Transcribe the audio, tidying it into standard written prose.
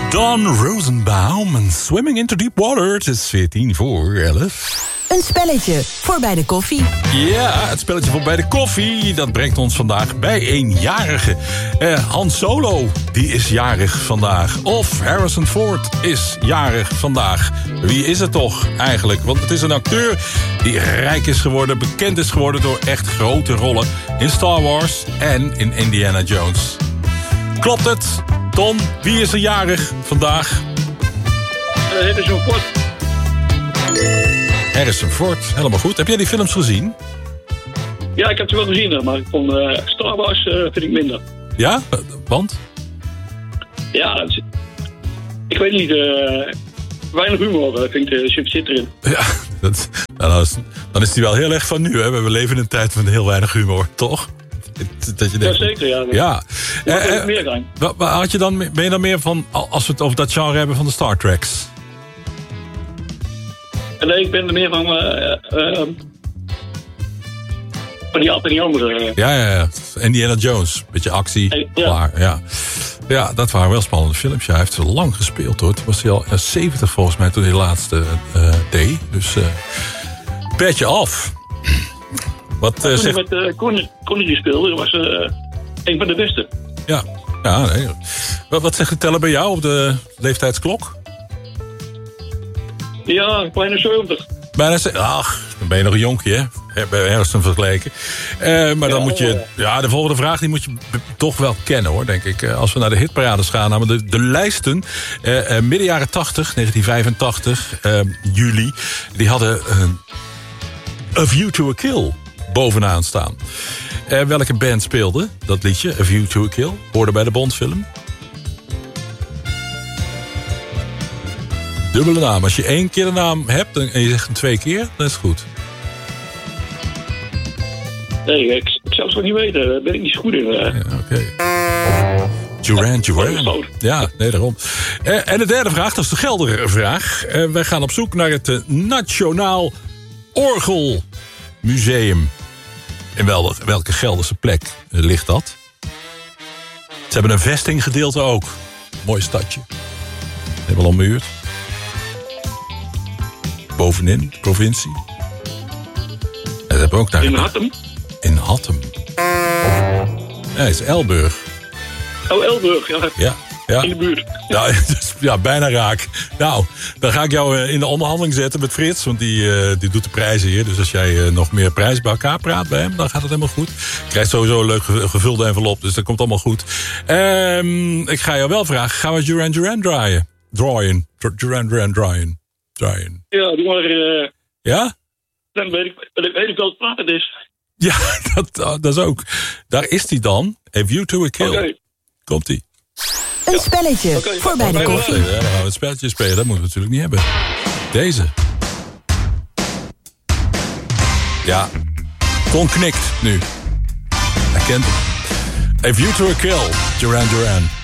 Don Rosenbaum en Swimming into Deep Water. Het is 11:14. Een spelletje voor bij de koffie. Ja, het spelletje voor bij de koffie. Dat brengt ons vandaag bij een jarige. Han Solo, die is jarig vandaag. Of Harrison Ford is jarig vandaag. Wie is het toch eigenlijk? Want het is een acteur die rijk is geworden, bekend is geworden door echt grote rollen in Star Wars en in Indiana Jones. Klopt het? Ton, wie is er jarig vandaag? Harrison Ford. Harrison Ford, helemaal goed. Heb jij die films gezien? Ja, ik heb ze wel gezien, maar ik vond Star Wars vind ik minder. Ja? Want? Ja, ik weet niet. Weinig humor, vind ik, zit erin. Ja, dan is die wel heel erg van nu. Hè? We leven in een tijd van heel weinig humor, toch? Dat je denkt, ja, zeker, ja. Ja. Meer zijn. Ben je dan meer van, als we het over dat genre hebben, van de Star Treks? Nee, ik ben er meer van die andere. Ja. Indiana Jones. Beetje actie. Klaar, ja. Ja, dat waren wel spannende films. Hij heeft zo lang gespeeld, hoor. Toen was hij al 70 volgens mij toen hij de laatste deed. Dus petje af. Wat toen zegt... hij met Connery speelde, was een van de beste. Ja, nee. Wat zegt de teller bij jou op de leeftijdsklok? Ja, bijna 70. Ach, dan ben je nog een jonkie, hè? Bij Harrison vergeleken. Maar dan moet je... Ja, de volgende vraag die moet je toch wel kennen, hoor, denk ik. Als we naar de hitparades gaan, namelijk de lijsten. Midden jaren 80, 1985, juli. Die hadden A View to a Kill bovenaan staan. Welke band speelde dat liedje, A View to a Kill? Hoorde bij de Bondfilm. Dubbele naam. Als je 1 keer de naam hebt en je zegt hem 2 keer, dan is het goed. Nee, ik zou het toch niet weten. Daar ben ik niet zo goed in. Ja, oké. Duran. Ja, nee, daarom. En de derde vraag, dat is de Gelder vraag. Wij gaan op zoek naar het Nationaal Orgelmuseum. In welke Gelderse plek ligt dat? Ze hebben een vestinggedeelte ook. Mooi stadje. Helemaal ommuurd. Bovenin, provincie. En dat hebben we ook daar. In Hattem? In Hattem. Ja, het is Elburg. Oh, Elburg, ja. Ja. In de buurt. Ja, bijna raak. Nou, dan ga ik jou in de onderhandeling zetten met Frits. Want die doet de prijzen hier. Dus als jij nog meer prijzen bij elkaar praat bij hem, dan gaat het helemaal goed. Je krijgt sowieso een leuk gevulde envelop. Dus dat komt allemaal goed. Ik ga jou wel vragen. Gaan we Duran Duran draaien? Draaien. Ja, die maar... Ja? Dan weet ik wel wat het is. Ja, dat is ook. Daar is die dan. A View to a Kill. Okay. Komt-ie. Een spelletje voor bij de koffie. Ja, dan gaan we het spelletje spelen. Dat moeten we natuurlijk niet hebben. Deze. Ja. Ton knikt nu. Hij kent hem. A View to a Kill. Duran Duran.